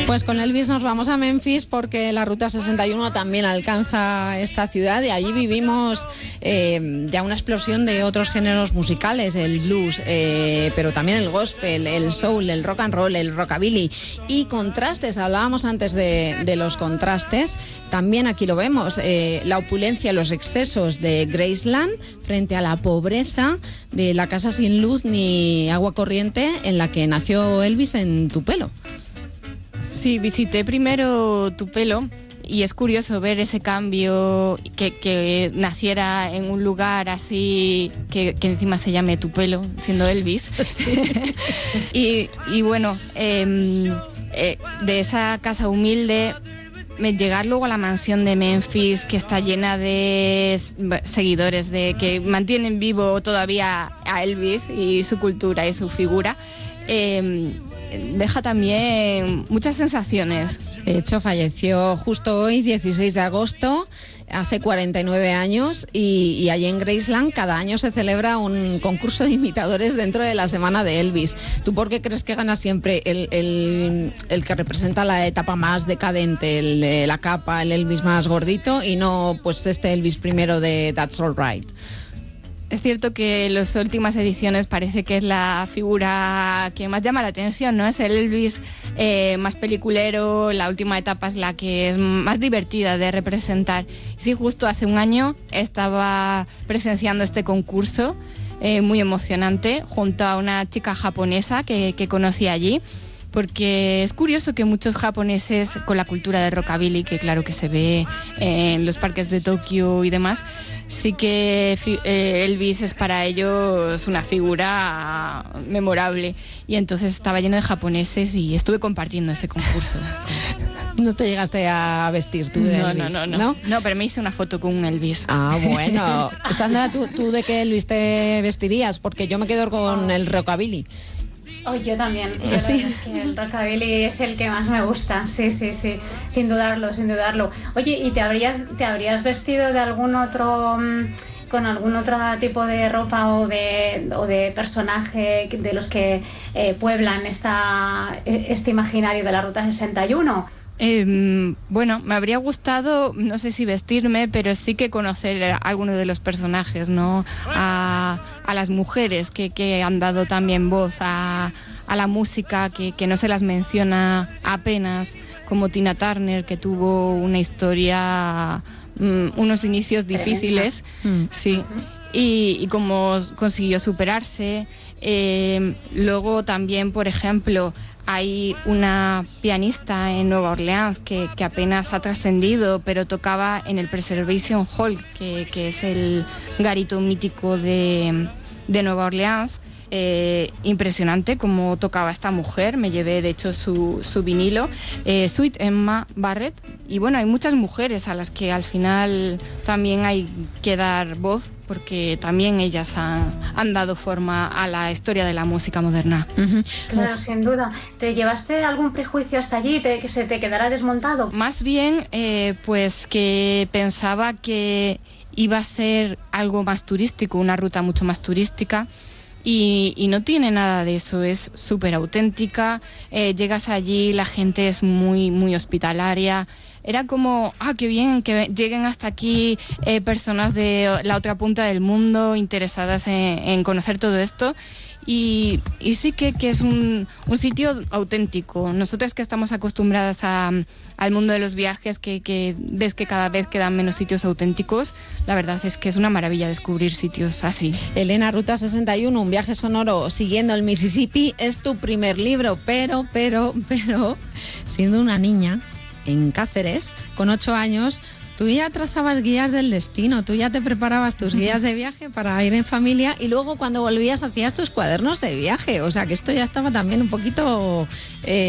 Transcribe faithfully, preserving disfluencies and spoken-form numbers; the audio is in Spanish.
Pues con Elvis nos vamos a Memphis porque la Ruta sesenta y uno también alcanza esta ciudad y allí vivimos eh, ya una explosión de otros géneros musicales, el blues, eh, pero también el gospel, el soul, el rock and roll, el rockabilly y contrastes. Hablábamos antes de, de los contrastes, también aquí lo vemos, eh, la opulencia, los excesos de Graceland frente a la pobreza de la casa sin luz ni agua corriente en la que nació Elvis en Tupelo. Sí, visité primero Tupelo y es curioso ver ese cambio, que, que naciera en un lugar así, que, que encima se llame Tupelo, siendo Elvis. Sí. y, y bueno, eh, eh, de esa casa humilde, llegar luego a la mansión de Memphis, que está llena de seguidores, de que mantienen vivo todavía a Elvis y su cultura y su figura, eh, deja también muchas sensaciones. De hecho, falleció justo hoy, dieciséis de agosto, hace cuarenta y nueve años, y, y allí en Graceland cada año se celebra un concurso de imitadores dentro de la semana de Elvis. ¿Tú por qué crees que gana siempre el, el, el que representa la etapa más decadente, el de la capa, el Elvis más gordito, y no pues este Elvis primero de That's All Right? Es cierto que en las últimas ediciones parece que es la figura que más llama la atención, ¿no? Es el Elvis eh, más peliculero, la última etapa es la que es más divertida de representar. Sí, justo hace un año estaba presenciando este concurso eh, muy emocionante junto a una chica japonesa que, que conocí allí, porque es curioso que muchos japoneses con la cultura de rockabilly, que claro que se ve en los parques de Tokio y demás, sí que Elvis es para ellos una figura memorable, y entonces estaba lleno de japoneses y estuve compartiendo ese concurso. ¿No te llegaste a vestir tú de no, Elvis? No, no, no, no. No, pero me hice una foto con un Elvis. Ah, bueno. Sandra, ¿tú, tú de qué Elvis te vestirías? Porque yo me quedo con el rockabilly. Oh, yo también. Yo ¿Sí? Es que el rockabilly es el que más me gusta. Sí, sí, sí. Sin dudarlo, sin dudarlo. Oye, ¿y te habrías, te habrías vestido de algún otro, con algún otro tipo de ropa o de, o de personaje de los que eh, pueblan esta, este imaginario de la Ruta sesenta y uno? Eh, bueno, me habría gustado, no sé si vestirme, pero sí que conocer a alguno de los personajes, ¿no? A, a las mujeres que, que han dado también voz a, a la música, que, que no se las menciona apenas, como Tina Turner, que tuvo una historia, um, unos inicios difíciles, mm. sí, y, y cómo consiguió superarse. Eh, luego también, por ejemplo, hay una pianista en Nueva Orleans que, que apenas ha trascendido, pero tocaba en el Preservation Hall, que, que es el garito mítico de, de Nueva Orleans. Eh, impresionante como tocaba esta mujer, me llevé de hecho su, su vinilo, eh, Sweet Emma Barrett, y bueno, hay muchas mujeres a las que al final también hay que dar voz, porque también ellas han, han dado forma a la historia de la música moderna. Uh-huh. Claro, Uf. Sin duda. ¿Te llevaste algún prejuicio hasta allí te, que se te quedara desmontado? Más bien, eh, pues que pensaba que iba a ser algo más turístico, una ruta mucho más turística. Y, y no tiene nada de eso, es súper auténtica, eh, llegas allí, la gente es muy, muy hospitalaria. Era como, ah, qué bien, que lleguen hasta aquí eh, personas de la otra punta del mundo interesadas en, en conocer todo esto. Y, y sí que, que es un, un sitio auténtico. Nosotras que estamos acostumbradas a, al mundo de los viajes, que, que ves que cada vez quedan menos sitios auténticos, la verdad es que es una maravilla descubrir sitios así. Elena, Ruta sesenta y uno, un viaje sonoro siguiendo el Mississippi, es tu primer libro, pero, pero, pero, siendo una niña en Cáceres, con ocho años, tú ya trazabas guías del destino, tú ya te preparabas tus guías de viaje para ir en familia y luego cuando volvías hacías tus cuadernos de viaje, o sea que esto ya estaba también un poquito... Eh,